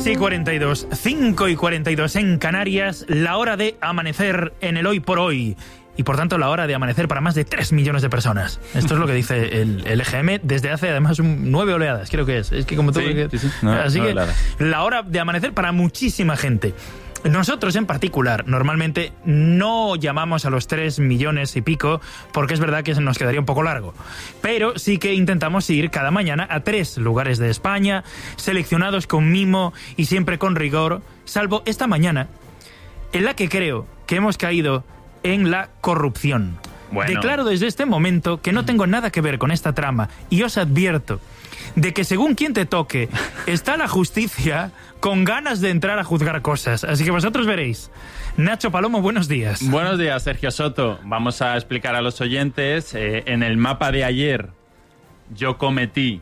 6:42, 5:42 en Canarias, la hora de amanecer en el Hoy por Hoy. Y por tanto la hora de amanecer para más de 3 millones de personas. Esto es lo que dice el EGM desde hace además 9 oleadas, creo que es. Es que como tú... Sí. Así que la hora de amanecer para muchísima gente. Nosotros en particular, normalmente no llamamos a los 3 millones y pico, porque es verdad que se nos quedaría un poco largo. Pero sí que intentamos ir cada mañana a 3 lugares de España, seleccionados con mimo y siempre con rigor, salvo esta mañana, en la que creo que hemos caído en la corrupción. Bueno. Declaro desde este momento que no tengo nada que ver con esta trama y os advierto de que según quien te toque, está la justicia con ganas de entrar a juzgar cosas. Así que vosotros veréis. Nacho Palomo, buenos días. Buenos días, Sergio Soto. Vamos a explicar a los oyentes. En el mapa de ayer yo cometí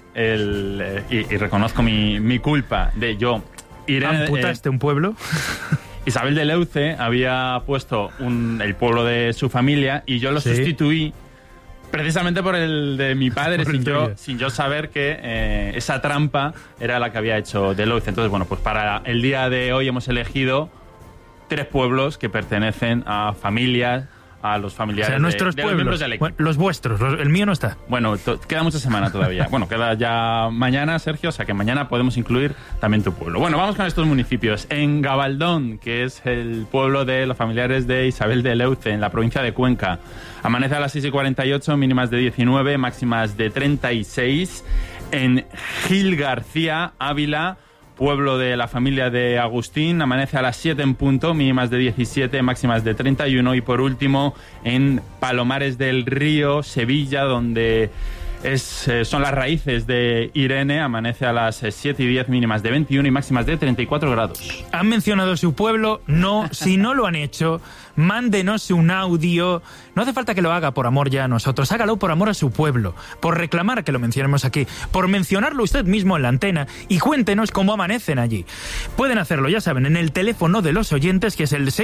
y reconozco mi culpa de yo... ¿Amputaste un pueblo? Isabel de Leuce había puesto el pueblo de su familia y yo lo sustituí precisamente por el de mi padre, sin yo saber que esa trampa era la que había hecho de Leuce. Entonces, bueno, pues para el día de hoy hemos elegido 3 pueblos que pertenecen a familias, a los familiares, o sea, nuestros pueblos, los miembros del equipo. Los vuestros, el mío no está. Bueno, queda mucha semana todavía. Bueno, queda ya mañana, Sergio, o sea que mañana podemos incluir también tu pueblo. Bueno, vamos con estos municipios. En Gabaldón, que es el pueblo de los familiares de Isabel de Leuce, en la provincia de Cuenca, amanece a las 6:48, mínimas de 19, máximas de 36. En Gil García, Ávila, pueblo de la familia de Agustín, amanece a las 7 en punto, mínimas de 17, máximas de 31. Y por último, en Palomares del Río, Sevilla, donde son las raíces de Irene, amanece a las 7:10, mínimas de 21 y máximas de 34 grados. ¿Han mencionado su pueblo? No. Si no lo han hecho, mándenos un audio. No hace falta que lo haga por amor ya a nosotros, hágalo por amor a su pueblo, por reclamar que lo mencionemos aquí, por mencionarlo usted mismo en la antena y cuéntenos cómo amanecen allí. Pueden hacerlo, ya saben, en el teléfono de los oyentes, que es el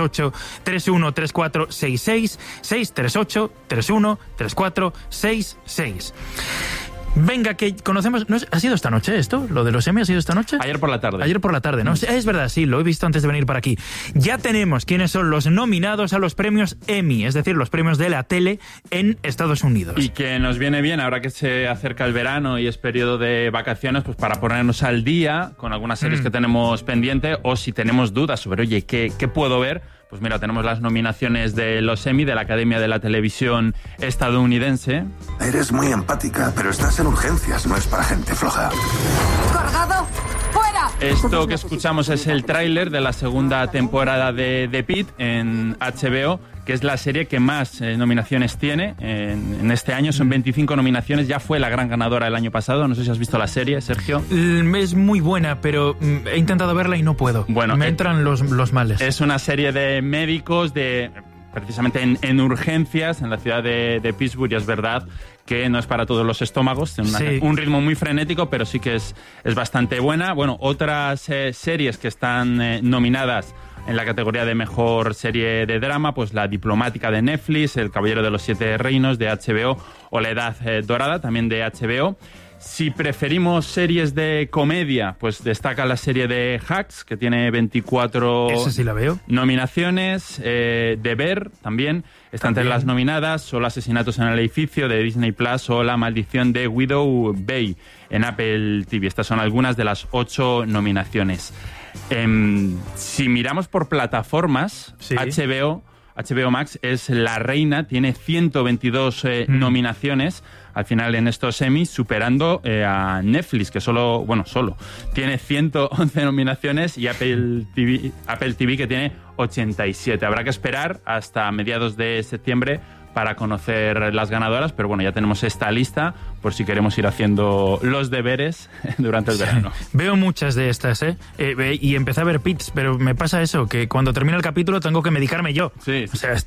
638-313466, 638-313466. Venga, que conocemos... ¿No ha sido esta noche esto? ¿Lo de los Emmy ha sido esta noche? Ayer por la tarde. Ayer por la tarde, ¿no? Es verdad, sí, lo he visto antes de venir para aquí. Ya tenemos quiénes son los nominados a los premios Emmy, es decir, los premios de la tele en Estados Unidos. Y que nos viene bien, ahora que se acerca el verano y es periodo de vacaciones, pues para ponernos al día con algunas series que tenemos pendiente, o si tenemos dudas sobre, oye, ¿qué puedo ver? Pues mira, tenemos las nominaciones de los Emmy, de la Academia de la Televisión Estadounidense. Eres muy empática, pero estás en urgencias, no es para gente floja. ¡Cargado! ¡Fuera! Esto que escuchamos es el tráiler de la segunda temporada de Pitt en HBO, que es la serie que más nominaciones tiene en este año. Son 25 nominaciones, ya fue la gran ganadora el año pasado. No sé si has visto la serie, Sergio. Es muy buena, pero he intentado verla y no puedo. Bueno, me entran los males. Es una serie de médicos precisamente en urgencias en la ciudad de Pittsburgh, y es verdad que no es para todos los estómagos, tiene un ritmo muy frenético, pero sí que es bastante buena. Bueno, otras series que están nominadas en la categoría de mejor serie de drama, pues La Diplomática de Netflix, El Caballero de los 7 Reinos de HBO o La Edad Dorada, también de HBO. Si preferimos series de comedia, pues destaca la serie de Hacks, que tiene 24 Esa sí la veo. nominaciones. The Bear también está entre las nominadas. Solo Asesinatos en el Edificio de Disney Plus o La Maldición de Widow Bay en Apple TV. Estas son algunas de las 8 nominaciones. Si miramos por plataformas, HBO Max es la reina, tiene 122 nominaciones al final en estos Emmys, superando a Netflix, que solo tiene 111 nominaciones, y Apple TV que tiene 87. Habrá que esperar hasta mediados de septiembre para conocer las ganadoras, pero bueno, ya tenemos esta lista por si queremos ir haciendo los deberes durante el verano. Veo muchas de estas, y empecé a ver Pits, pero me pasa eso, que cuando termina el capítulo tengo que medicarme yo. Sí. O sea,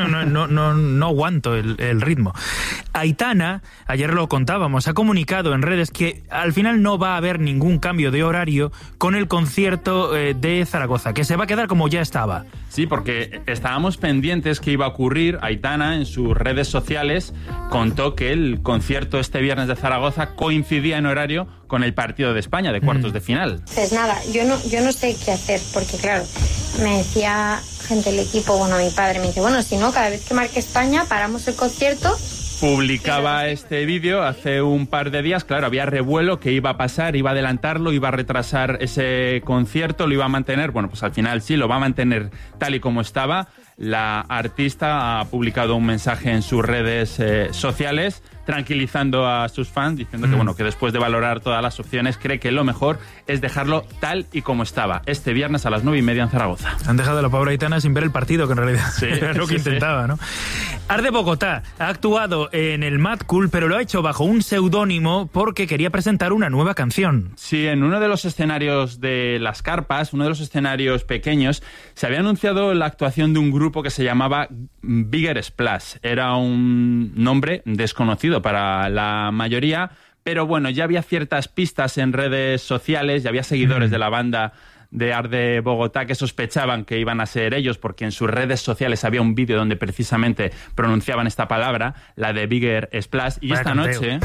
no aguanto el ritmo. Aitana, ayer lo contábamos, ha comunicado en redes que al final no va a haber ningún cambio de horario con el concierto de Zaragoza, que se va a quedar como ya estaba. Sí, porque estábamos pendientes que iba a ocurrir. Aitana, en sus redes sociales contó que el concierto este viernes de Zaragoza coincidía en horario con el partido de España de cuartos de final. Pues nada, yo no sé qué hacer, porque claro, me decía gente del equipo, bueno, mi padre me dice, bueno, si no, cada vez que marque España paramos el concierto. Publicaba este vídeo hace un par de días, claro, había revuelo, que iba a pasar, iba a adelantarlo, iba a retrasar ese concierto, lo iba a mantener, bueno, pues al final sí, lo va a mantener tal y como estaba. La artista ha publicado un mensaje en sus redes sociales tranquilizando a sus fans, diciendo que, bueno, que después de valorar todas las opciones, cree que lo mejor es dejarlo tal y como estaba, este viernes a las 9:30 en Zaragoza. Han dejado a la pobre Aitana sin ver el partido, que en realidad era lo que intentaba, ¿no? Art de Bogotá ha actuado en el Mad Cool, pero lo ha hecho bajo un seudónimo porque quería presentar una nueva canción. Sí, en uno de los escenarios de las carpas, uno de los escenarios pequeños, se había anunciado la actuación de un grupo que se llamaba Bigger Splash. Era un nombre desconocido para la mayoría, pero bueno, ya había ciertas pistas en redes sociales, ya había seguidores de la banda de Art de Bogotá que sospechaban que iban a ser ellos, porque en sus redes sociales había un vídeo donde precisamente pronunciaban esta palabra, la de Bigger Splash, y esta noche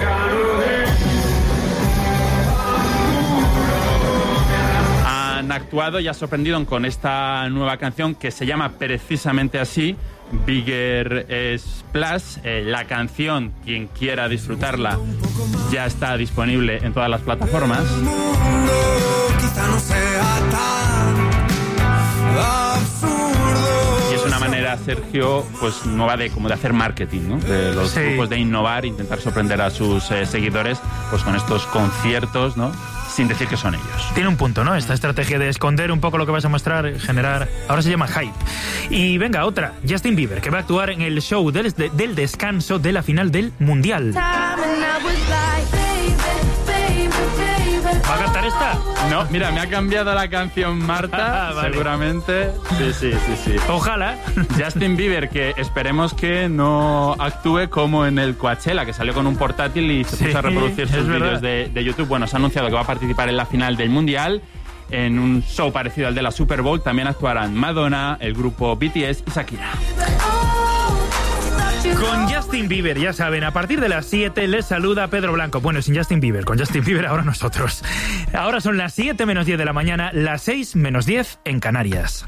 han actuado y ha sorprendido con esta nueva canción que se llama precisamente así, Bigger Splash. La canción, quien quiera disfrutarla, ya está disponible en todas las plataformas. Y es una manera, Sergio, pues nueva de hacer marketing, ¿no? De los grupos de innovar, intentar sorprender a sus seguidores, pues con estos conciertos, ¿no? Sin decir que son ellos. Tiene un punto, ¿no? Esta estrategia de esconder un poco lo que vas a mostrar, generar... Ahora se llama hype. Y venga, otra. Justin Bieber, que va a actuar en el show del descanso de la final del Mundial. ¿Va a cantar esta? No, mira, me ha cambiado la canción Marta, vale. Seguramente. Sí. Ojalá. Justin Bieber, que esperemos que no actúe como en el Coachella, que salió con un portátil y se puso a reproducir sus vídeos de YouTube. Bueno, se ha anunciado que va a participar en la final del Mundial, en un show parecido al de la Super Bowl. También actuarán Madonna, el grupo BTS y Shakira. Con Justin Bieber, ya saben, a partir de las 7 les saluda Pedro Blanco. Bueno, sin Justin Bieber, con Justin Bieber ahora nosotros. Ahora son las 7 menos 10 de la mañana, las 6 menos 10 en Canarias.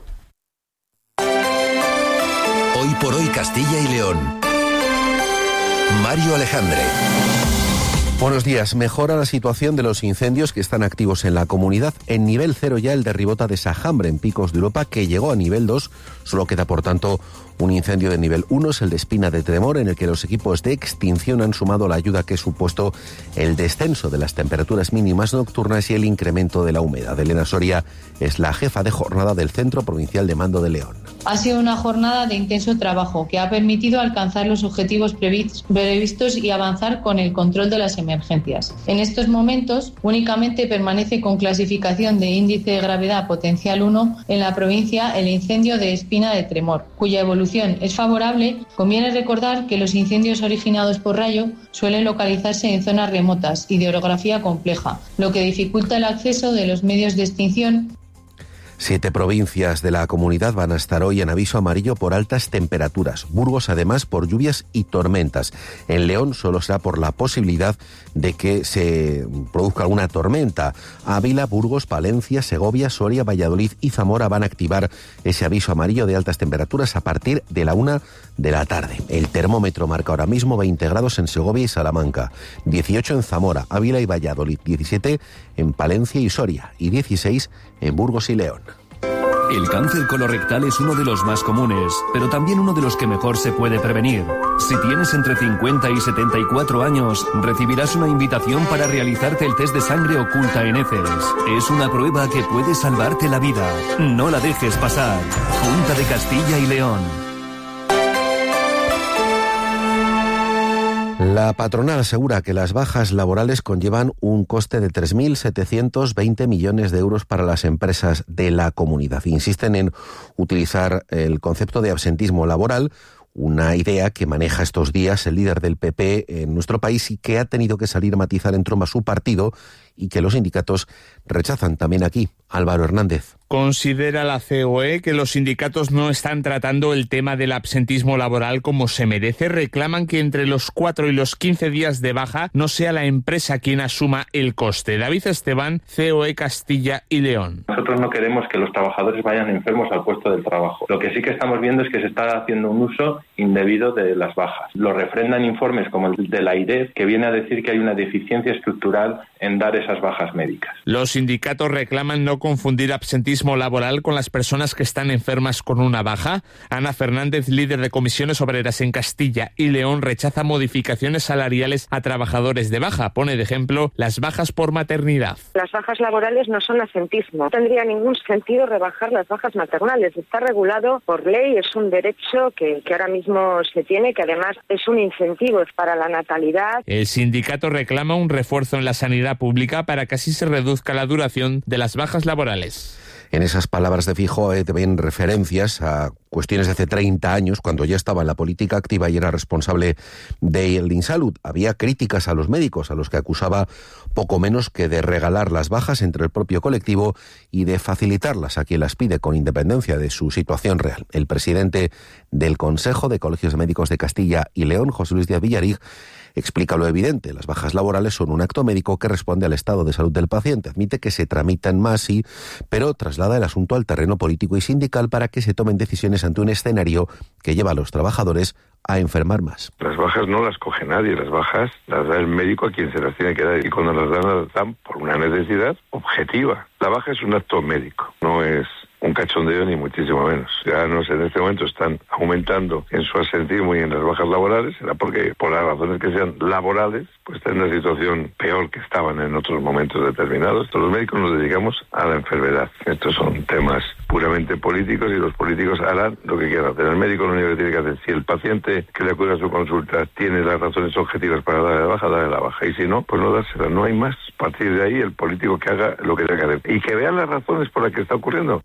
Hoy por hoy Castilla y León. Mario Alejandre. Buenos días. Mejora la situación de los incendios que están activos en la comunidad. En nivel 0 ya el de Ribota de Sajambre, en Picos de Europa, que llegó a nivel 2. Solo queda, por tanto, un incendio de nivel 1, es el de Espina de Tremor, en el que los equipos de extinción han sumado la ayuda que ha supuesto el descenso de las temperaturas mínimas nocturnas y el incremento de la humedad. Elena Soria es la jefa de jornada del Centro Provincial de Mando de León. Ha sido una jornada de intenso trabajo que ha permitido alcanzar los objetivos previstos y avanzar con el control de las emergencias. En estos momentos únicamente permanece con clasificación de índice de gravedad potencial 1 en la provincia el incendio de Espina de Tremor, cuya evolución es favorable. Conviene recordar que los incendios originados por rayo suelen localizarse en zonas remotas y de orografía compleja, lo que dificulta el acceso de los medios de extinción. 7 provincias de la comunidad van a estar hoy en aviso amarillo por altas temperaturas. Burgos, además, por lluvias y tormentas. En León solo será por la posibilidad de que se produzca alguna tormenta. Ávila, Burgos, Palencia, Segovia, Soria, Valladolid y Zamora van a activar ese aviso amarillo de altas temperaturas a partir de la 1 de la tarde. El termómetro marca ahora mismo 20 grados en Segovia y Salamanca, 18 en Zamora, Ávila y Valladolid, 17 en Palencia y Soria y 16 en Burgos y León. El cáncer colorectal es uno de los más comunes, pero también uno de los que mejor se puede prevenir. Si tienes entre 50 y 74 años, recibirás una invitación para realizarte el test de sangre oculta en heces. Es una prueba que puede salvarte la vida. No la dejes pasar. Junta de Castilla y León. La patronal asegura que las bajas laborales conllevan un coste de 3.720 millones de euros para las empresas de la comunidad. Insisten en utilizar el concepto de absentismo laboral, una idea que maneja estos días el líder del PP en nuestro país y que ha tenido que salir a matizar en Trump a su partido y que los sindicatos rechazan. También aquí, Álvaro Hernández. Considera la COE que los sindicatos no están tratando el tema del absentismo laboral como se merece. Reclaman que entre los 4 y los 15 días de baja no sea la empresa quien asuma el coste. David Esteban, COE Castilla y León. Nosotros no queremos que los trabajadores vayan enfermos al puesto del trabajo. Lo que sí que estamos viendo es que se está haciendo un uso indebido de las bajas. Lo refrendan informes como el de la AIREF, que viene a decir que hay una deficiencia estructural en dar esas bajas médicas. Los sindicatos reclaman no confundir absentismo laboral con las personas que están enfermas con una baja. Ana Fernández, líder de comisiones obreras en Castilla y León, rechaza modificaciones salariales a trabajadores de baja. Pone de ejemplo las bajas por maternidad. Las bajas laborales no son absentismo. No tendría ningún sentido rebajar las bajas maternales. Está regulado por ley, es un derecho que ahora mismo se tiene, que además es un incentivo para la natalidad. El sindicato reclama un refuerzo en la sanidad pública para que así se reduzca la duración de las bajas laborales. En esas palabras de Feijóo ven referencias a cuestiones de hace 30 años, cuando ya estaba en la política activa y era responsable del Insalud. Había críticas a los médicos, a los que acusaba poco menos que de regalar las bajas entre el propio colectivo y de facilitarlas a quien las pide, con independencia de su situación real. El presidente del Consejo de Colegios de Médicos de Castilla y León, José Luis Díaz Villarig, explica lo evidente: las bajas laborales son un acto médico que responde al estado de salud del paciente. Admite que se tramitan más, sí, pero traslada el asunto al terreno político y sindical para que se tomen decisiones ante un escenario que lleva a los trabajadores a enfermar más. Las bajas no las coge nadie, las bajas las da el médico a quien se las tiene que dar, y cuando las dan por una necesidad objetiva. La baja es un acto médico, no es un cachondeo ni muchísimo menos. Ya no sé, en este momento están aumentando en su asentismo y en las bajas laborales, será porque por las razones que sean laborales, pues están en una situación peor que estaban en otros momentos determinados. Los médicos nos dedicamos a la enfermedad. Estos son temas puramente políticos y los políticos harán lo que quieran hacer. El médico lo único que tiene que hacer, si el paciente que le acude a su consulta tiene las razones objetivas para darle la baja, y si no, pues no dársela. No hay más. A partir de ahí, el político que haga lo que tenga que hacer y que vea las razones por las que está ocurriendo.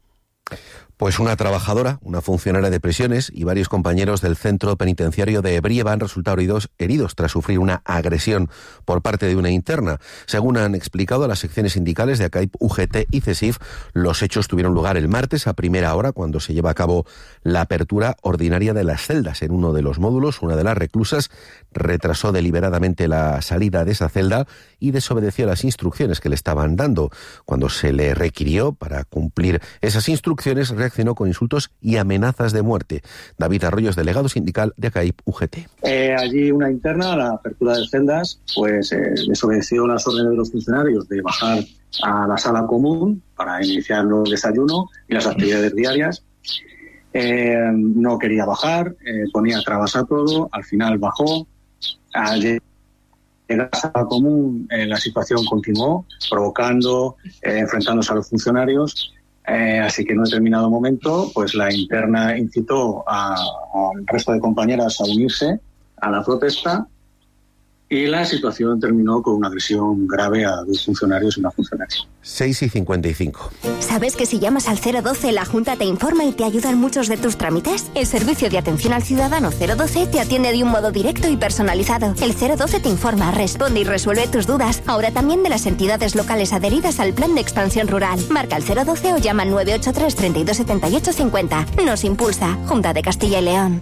Pues una trabajadora, una funcionaria de prisiones y varios compañeros del centro penitenciario de Brieva han resultado heridos tras sufrir una agresión por parte de una interna. Según han explicado a las secciones sindicales de ACAIP, UGT y CESIF, los hechos tuvieron lugar el martes a primera hora, cuando se lleva a cabo la apertura ordinaria de las celdas. En uno de los módulos, una de las reclusas retrasó deliberadamente la salida de esa celda y desobedeció las instrucciones que le estaban dando. Cuando se le requirió para cumplir esas instrucciones, reaccionó con insultos y amenazas de muerte. David Arroyos, delegado sindical de ACAIP UGT. Allí una interna, a la apertura de celdas, pues desobedeció las órdenes de los funcionarios de bajar a la sala común para iniciar el desayuno y las actividades diarias. No quería bajar, ponía trabas a todo, al final bajó. Al llegar a la sala común, la situación continuó, provocando, enfrentándose a los funcionarios. Así que en un determinado momento, pues la interna incitó al resto de compañeras a unirse a la protesta, y la situación terminó con una agresión grave a dos funcionarios y una funcionaria. 6:55. ¿Sabes que si llamas al 012 la Junta te informa y te ayuda en muchos de tus trámites? El Servicio de Atención al Ciudadano 012 te atiende de un modo directo y personalizado. El 012 te informa, responde y resuelve tus dudas. Ahora también de las entidades locales adheridas al Plan de Expansión Rural. Marca el 012 o llama al 983 32 78 50. Nos impulsa Junta de Castilla y León.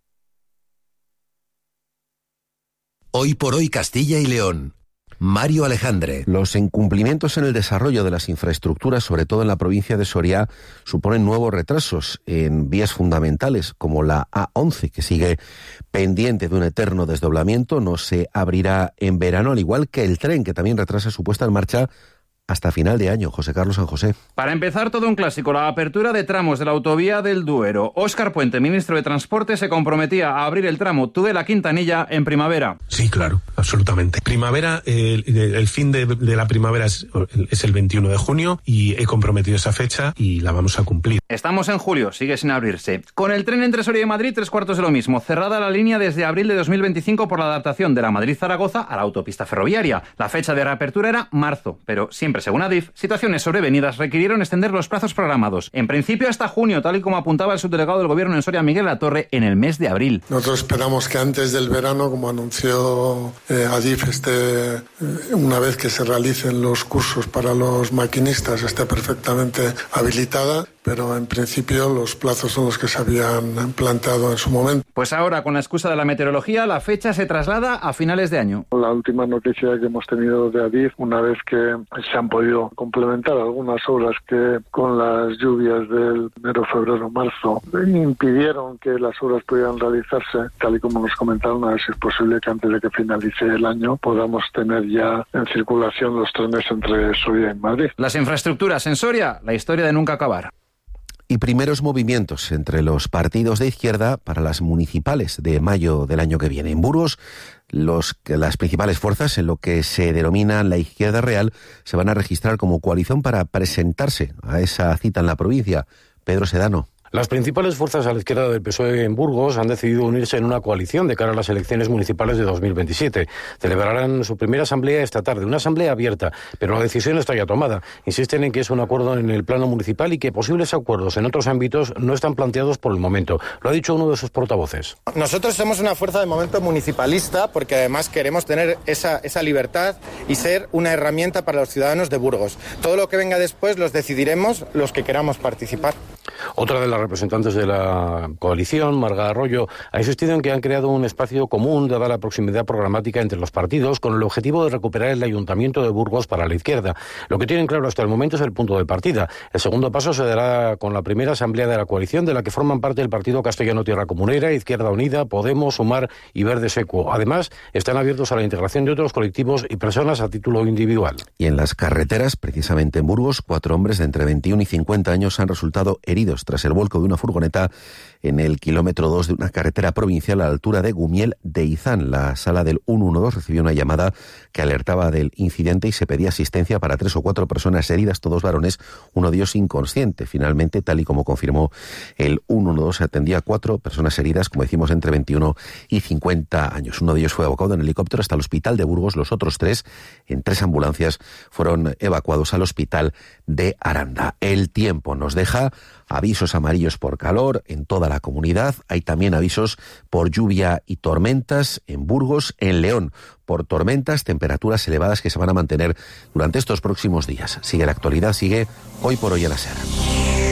Hoy por hoy Castilla y León. Mario Alejandre. Los incumplimientos en el desarrollo de las infraestructuras, sobre todo en la provincia de Soria, suponen nuevos retrasos en vías fundamentales como la A11, que sigue pendiente de un eterno desdoblamiento. No se abrirá en verano, al igual que el tren, que también retrasa su puesta en marcha hasta final de año. José Carlos San José. Para empezar, todo un clásico, la apertura de tramos de la autovía del Duero. Óscar Puente, ministro de Transporte, se comprometía a abrir el tramo Tudela-Quintanilla en primavera. Sí, claro, absolutamente. Primavera, el fin de la primavera es el 21 de junio y he comprometido esa fecha y la vamos a cumplir. Estamos en julio, sigue sin abrirse. Con el tren entre Soria y Madrid, 3/4 de lo mismo. Cerrada la línea desde abril de 2025 por la adaptación de la Madrid-Zaragoza a la autopista ferroviaria. La fecha de reapertura era marzo, pero siempre según Adif, situaciones sobrevenidas requirieron extender los plazos programados. En principio hasta junio, tal y como apuntaba el subdelegado del Gobierno en Soria, Miguel Latorre, en el mes de abril. Nosotros esperamos que antes del verano, como anunció Adif, una vez que se realicen los cursos para los maquinistas, esté perfectamente habilitada, pero en principio los plazos son los que se habían planteado en su momento. Pues ahora, con la excusa de la meteorología, la fecha se traslada a finales de año. La última noticia que hemos tenido de Adif, una vez que se han podido complementar algunas obras que con las lluvias del enero, febrero, marzo impidieron que las obras pudieran realizarse, tal y como nos comentaron, a ver si es posible que antes de que finalice el año podamos tener ya en circulación los trenes entre Soria y Madrid. Las infraestructuras en Soria, la historia de nunca acabar. Y primeros movimientos entre los partidos de izquierda para las municipales de mayo del año que viene. En Burgos, las principales fuerzas en lo que se denomina la izquierda real se van a registrar como coalición para presentarse a esa cita en la provincia. Pedro Sedano. Las principales fuerzas a la izquierda del PSOE en Burgos han decidido unirse en una coalición de cara a las elecciones municipales de 2027. Celebrarán su primera asamblea esta tarde, una asamblea abierta, pero la decisión está ya tomada. Insisten en que es un acuerdo en el plano municipal y que posibles acuerdos en otros ámbitos no están planteados por el momento. Lo ha dicho uno de sus portavoces. Nosotros somos una fuerza de momento municipalista porque además queremos tener esa libertad y ser una herramienta para los ciudadanos de Burgos. Todo lo que venga después los decidiremos los que queramos participar. Otra de las representantes de la coalición, Marga Arroyo, ha insistido en que han creado un espacio común dada la proximidad programática entre los partidos con el objetivo de recuperar el Ayuntamiento de Burgos para la izquierda. Lo que tienen claro hasta el momento es el punto de partida. El segundo paso se dará con la primera asamblea de la coalición, de la que forman parte el Partido Castellano Tierra Comunera, Izquierda Unida, Podemos, Sumar y Verde Secuo. Además, están abiertos a la integración de otros colectivos y personas a título individual. Y en las carreteras, precisamente en Burgos, 4 hombres de entre 21 y 50 años han resultado heridos tras el vuelco de una furgoneta en el kilómetro 2 de una carretera provincial a la altura de Gumiel de Izán. La sala del 112 recibió una llamada que alertaba del incidente y se pedía asistencia para 3 o 4 personas heridas, todos varones, uno de ellos inconsciente. Finalmente, tal y como confirmó el 112, se atendía a 4 personas heridas, como decimos, entre 21 y 50 años. Uno de ellos fue evacuado en helicóptero hasta el hospital de Burgos. Los otros 3, en 3 ambulancias, fueron evacuados al hospital de Aranda. El tiempo nos deja avisos amarillos por calor en toda la comunidad. Hay también avisos por lluvia y tormentas en Burgos, en León, por tormentas, temperaturas elevadas que se van a mantener durante estos próximos días. Sigue la actualidad, sigue Hoy por Hoy en la SER.